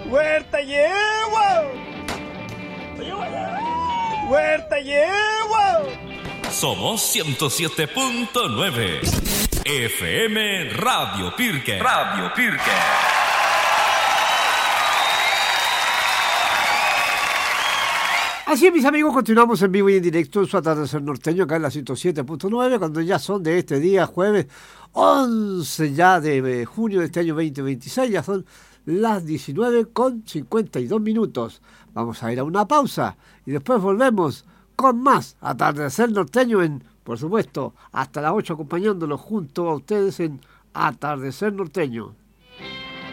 Huerta Yegua. Huerta Yegua. Somos 107.9 FM Radio Pirque. Radio Pirque. Así es, mis amigos, continuamos en vivo y en directo en su atardecer norteño, acá en la 107.9, cuando ya son de este día, jueves 11 ya de junio de este año 2026, ya son las 19:52. Vamos a ir a una pausa y después volvemos con más atardecer norteño en, por supuesto, hasta las 8, acompañándolos junto a ustedes en Atardecer Norteño.